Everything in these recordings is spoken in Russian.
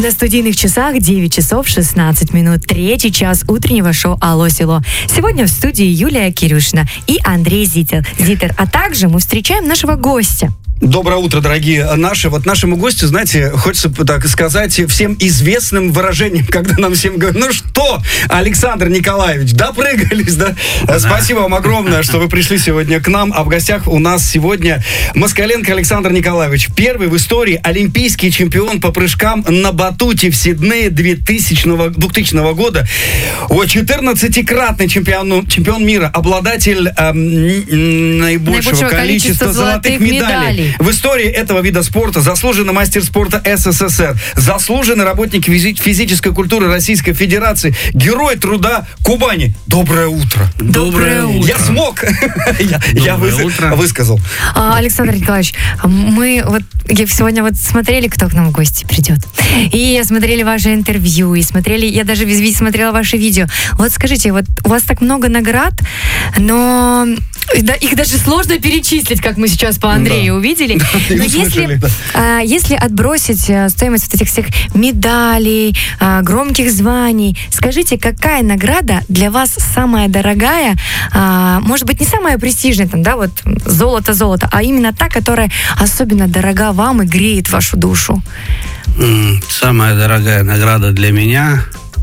На студийных часах 9 часов 16 минут. Третий час утреннего шоу «Алло, село». Сегодня в студии Юлия Кирюшина и Андрей Зитер. А также мы встречаем нашего гостя. Доброе утро, дорогие наши. Вот нашему гостю, знаете, хочется так сказать всем известным выражением, когда нам всем говорят: ну что, Александр Николаевич, допрыгались, да? Спасибо вам огромное, что вы пришли сегодня к нам. А в гостях у нас сегодня Москаленко Александр Николаевич. Первый в истории олимпийский чемпион по прыжкам на батуте в Сиднее 2000 года. 14-кратный чемпион мира, обладатель наибольшего количества золотых медалей в истории этого вида спорта, заслуженный мастер спорта СССР, заслуженный работник физической культуры Российской Федерации, герой труда Кубани. Доброе утро. Доброе утро. Я смог. Я высказал. Александр Николаевич, мы сегодня смотрели, кто к нам в гости придет. И смотрели ваше интервью, я даже смотрела ваши видео. Вот скажите, вот у вас так много наград, но их даже сложно перечислить, как мы сейчас по Андрею увидели. Но если отбросить стоимость вот этих всех медалей, громких званий, скажите, какая награда для вас самая дорогая, может быть, не самая престижная, золото, а именно та, которая особенно дорога вам и греет вашу душу? Самая дорогая награда для меня,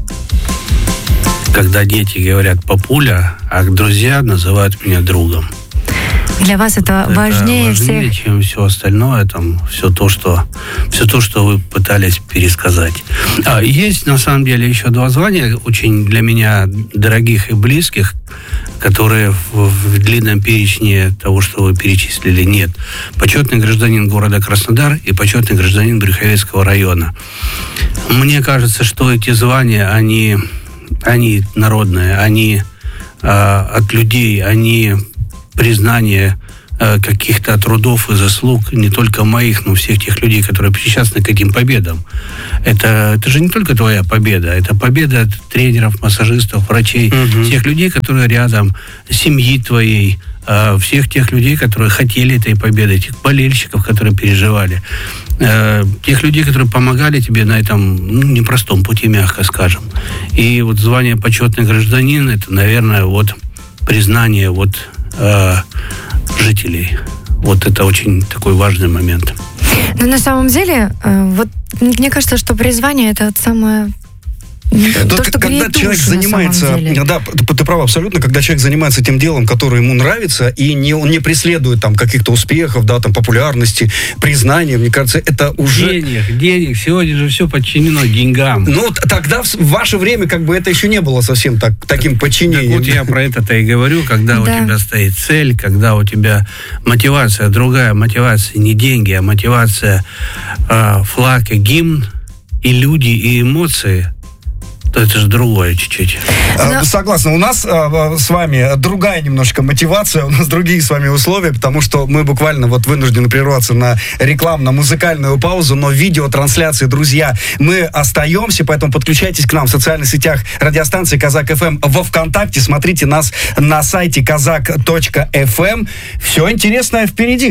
когда дети говорят «папуля», а друзья называют меня другом. Для вас это важнее всех, чем все остальное, все то, что вы пытались пересказать. Есть, на самом деле, еще два звания, очень для меня дорогих и близких, которые в длинном перечне того, что вы перечислили, нет. Почетный гражданин города Краснодар и почетный гражданин Брюховецкого района. Мне кажется, что эти звания, они народные, они от людей, они признание каких-то трудов и заслуг не только моих, но всех тех людей, которые причастны к этим победам. Это же не только твоя победа, это победа тренеров, массажистов, врачей, тех людей, которые рядом, семьи твоей, всех тех людей, которые хотели этой победы, тех болельщиков, которые переживали, тех людей, которые помогали тебе на этом непростом пути, мягко скажем. И вот звание почетный гражданин, это, наверное, признание жителей. Это очень такой важный момент. Но на самом деле, мне кажется, что призвание — это самое... Когда человек занимается, да, ты прав абсолютно, когда человек занимается тем делом, которое ему нравится, и он не преследует каких-то успехов, популярности, признания, мне кажется, это уже... Денег, сегодня же все подчинено деньгам. Тогда в ваше время это еще не было совсем таким подчинением. Так я про это-то и говорю, когда у тебя стоит цель, когда у тебя мотивация, другая мотивация, не деньги, а мотивация, флаг и гимн, и люди, и эмоции. Это же другое чуть-чуть. Согласна. У нас с вами другая немножко мотивация, у нас другие с вами условия, потому что мы буквально вынуждены прерваться на рекламно-музыкальную паузу, но видеотрансляции, друзья, мы остаемся, поэтому подключайтесь к нам в социальных сетях радиостанции Казак ФМ во ВКонтакте, смотрите нас на сайте kazak.fm. Все интересное впереди.